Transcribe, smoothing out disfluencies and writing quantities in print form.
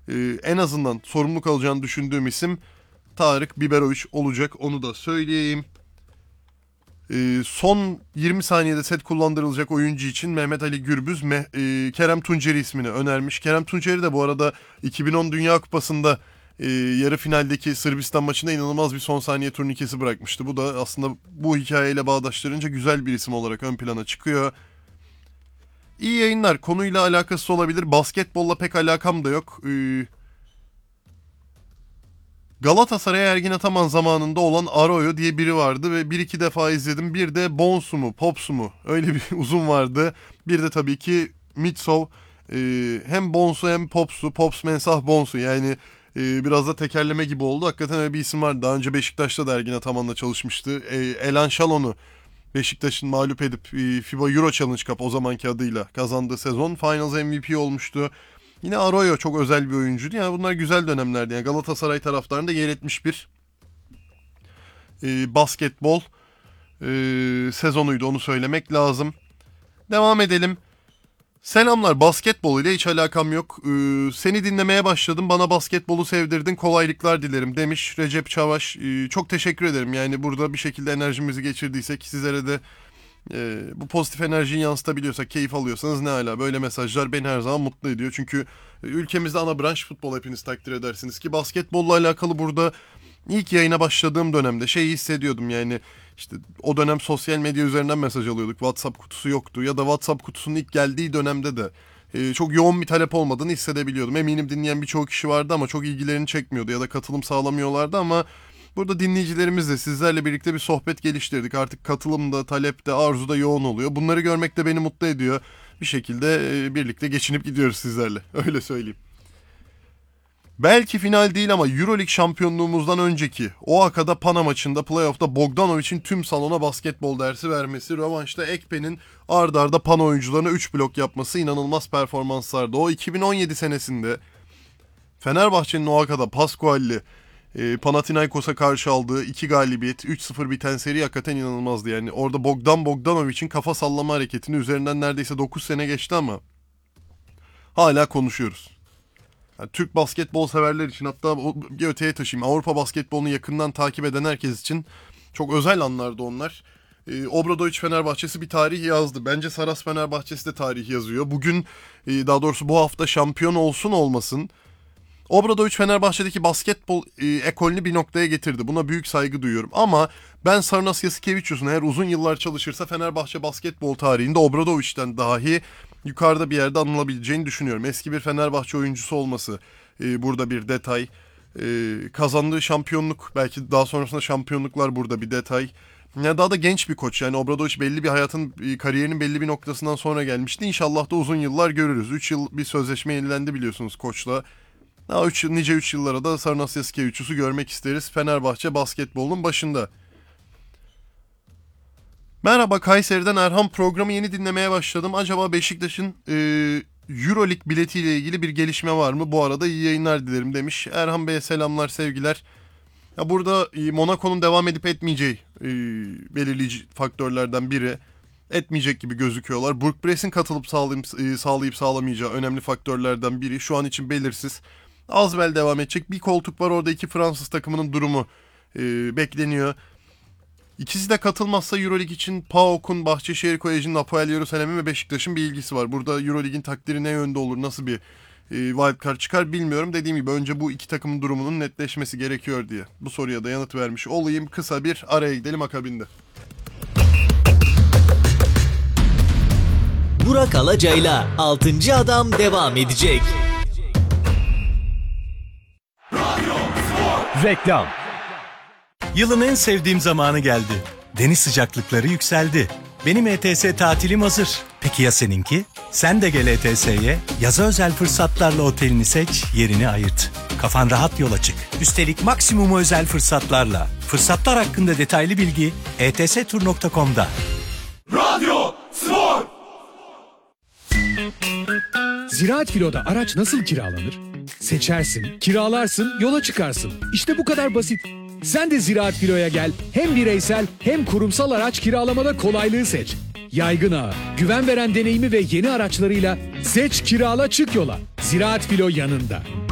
en azından sorumluluk alacağını düşündüğüm isim Tarık Biberovic olacak. Onu da söyleyeyim. Son 20 saniyede set kullandırılacak oyuncu için Mehmet Ali Gürbüz Kerem Tunceri ismini önermiş. Kerem Tunceri de bu arada 2010 Dünya Kupası'nda yarı finaldeki Sırbistan maçında inanılmaz bir son saniye turnikesi bırakmıştı. Bu da aslında bu hikayeyle bağdaştırınca güzel bir isim olarak ön plana çıkıyor. İyi yayınlar. Konuyla alakası olabilir. Basketbolla pek alakam da yok. Galatasaray Ergin Ataman zamanında olan Arroyo diye biri vardı ve bir iki defa izledim. Bir de Bonsu mu, Popsu mu? Öyle bir uzun vardı. Bir de tabii ki Mitsov. Hem Bonsu hem Popsu. Pops Mensah Bonsu. Yani biraz da tekerleme gibi oldu. Hakikaten öyle bir isim vardı. Daha önce Beşiktaş'ta da Ergin Ataman'la çalışmıştı. Elan Şalon'u Beşiktaş'ın mağlup edip FIBA Euro Challenge Cup o zamanki adıyla kazandığı sezon Finals MVP olmuştu. Yine Arroyo çok özel bir oyuncuydu. Yani bunlar güzel dönemlerdi. Yani Galatasaray taraftarında yer etmiş bir basketbol sezonuydu. Onu söylemek lazım. Devam edelim. Selamlar. Basketbol ile hiç alakam yok. Seni dinlemeye başladım. Bana basketbolu sevdirdin. Kolaylıklar dilerim demiş Recep Çavaş. Çok teşekkür ederim. Yani burada bir şekilde enerjimizi geçirdiysek sizlere de bu pozitif enerjiyi yansıtabiliyorsak, keyif alıyorsanız ne hala. Böyle mesajlar beni her zaman mutlu ediyor. Çünkü ülkemizde ana branş futbol, hepiniz takdir edersiniz ki. Basketbolla alakalı burada ilk yayına başladığım dönemde şeyi hissediyordum yani. İşte o dönem sosyal medya üzerinden mesaj alıyorduk. WhatsApp kutusu yoktu ya da WhatsApp kutusunun ilk geldiği dönemde de çok yoğun bir talep olmadığını hissedebiliyordum. Eminim dinleyen birçok kişi vardı ama çok ilgilerini çekmiyordu ya da katılım sağlamıyorlardı ama burada dinleyicilerimizle sizlerle birlikte bir sohbet geliştirdik. Artık katılımda, talepte, arzuda yoğun oluyor. Bunları görmek de beni mutlu ediyor. Bir şekilde birlikte geçinip gidiyoruz sizlerle. Öyle söyleyeyim. Belki final değil ama Euroleague şampiyonluğumuzdan önceki Oaxaca'da Pana maçında playoff'ta Bogdanovic'in tüm salona basketbol dersi vermesi, rövanşta Ekpe'nin ard arda Pana oyuncularına 3 blok yapması inanılmaz performanslardı. O 2017 senesinde Fenerbahçe'nin Oaxaca'da Pascual'li Panathinaikos'a karşı aldığı 2 galibiyet, 3-0 biten seri hakikaten inanılmazdı. Yani orada Bogdanovic'in kafa sallama hareketini üzerinden neredeyse 9 sene geçti ama hala konuşuyoruz. Yani Türk basketbol severler için, hatta bir öteye taşıyayım, Avrupa basketbolunu yakından takip eden herkes için çok özel anlardı onlar. Obradoviç Fenerbahçesi bir tarih yazdı. Bence Saras Fenerbahçesi de tarih yazıyor. Bugün, daha doğrusu bu hafta şampiyon olsun olmasın, Obradoviç Fenerbahçe'deki basketbol ekolünü bir noktaya getirdi. Buna büyük saygı duyuyorum. Ama ben Sarnas Yasikevicius'un eğer uzun yıllar çalışırsa Fenerbahçe basketbol tarihinde Obradoviç'ten dahi yukarıda bir yerde anılabileceğini düşünüyorum. Eski bir Fenerbahçe oyuncusu olması burada bir detay. Kazandığı şampiyonluk, belki daha sonrasında şampiyonluklar burada bir detay. Ya daha da genç bir koç. Yani Obradoviç belli bir kariyerinin belli bir noktasından sonra gelmişti. İnşallah da uzun yıllar görürüz. 3 yıl bir sözleşme yenilendi biliyorsunuz koçla. Daha nice 3 yıllara da Sarnas Yasikevicius'u görmek isteriz Fenerbahçe basketbolunun başında. Merhaba, Kayseri'den Erhan, programı yeni dinlemeye başladım. Acaba Beşiktaş'ın Euroleague biletiyle ilgili bir gelişme var mı? Bu arada iyi yayınlar dilerim demiş. Erhan Bey'e selamlar, sevgiler. Ya burada Monaco'nun devam edip etmeyeceği belirleyici faktörlerden biri. Etmeyecek gibi gözüküyorlar. Burkpres'in katılıp sağlayıp sağlamayacağı önemli faktörlerden biri. Şu an için belirsiz. Azvel devam edecek. Bir koltuk var orada, 2 Fransız takımının durumu bekleniyor. İkisi de katılmazsa Euroleague için PAOK'un, Bahçeşehir Koleji'nin, Apoel Yerusalem'in ve Beşiktaş'ın bir ilgisi var. Burada Euroleague'in takdiri ne yönde olur, nasıl bir wildcard çıkar bilmiyorum. Dediğim gibi önce bu iki takımın durumunun netleşmesi gerekiyor diye bu soruya da yanıt vermiş olayım. Kısa bir araya gidelim akabinde. Burak Alacay'la 6. Adam devam edecek. Reklam. Yılın en sevdiğim zamanı geldi. Deniz sıcaklıkları yükseldi. Benim ETS tatilim hazır. Peki ya seninki? Sen de gel ETS'ye. Yaza özel fırsatlarla otelini seç, yerini ayırt. Kafan rahat yola çık. Üstelik maksimum özel fırsatlarla. Fırsatlar hakkında detaylı bilgi etstur.com'da. Radyo Spor. Ziraat Filo'da araç nasıl kiralanır? Seçersin, kiralarsın, yola çıkarsın. İşte bu kadar basit. Sen de Ziraat Filo'ya gel. Hem bireysel hem kurumsal araç kiralamada kolaylığı seç. Yaygın ağı, güven veren deneyimi ve yeni araçlarıyla seç, kirala, çık yola. Ziraat Filo yanında.